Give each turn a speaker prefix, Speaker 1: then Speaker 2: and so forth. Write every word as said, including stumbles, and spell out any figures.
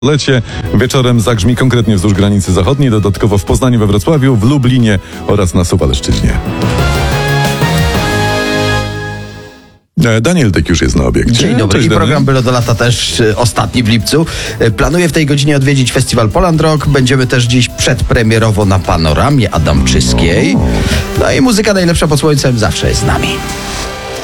Speaker 1: Lecie wieczorem zagrzmi konkretnie wzdłuż granicy zachodniej, dodatkowo w Poznaniu, we Wrocławiu, w Lublinie oraz na Suwalszczyźnie. Daniel Dyk już jest na obiekcie.
Speaker 2: Dzień dobry.
Speaker 1: Cześć,
Speaker 2: I program
Speaker 1: Daniel.
Speaker 2: Byle do lata też y, ostatni w lipcu. Y, Planuję w tej godzinie odwiedzić festiwal Poland Rock. Będziemy też dziś przedpremierowo na Panoramie Adamczyskiej. No i muzyka najlepsza pod słońcem zawsze jest z nami.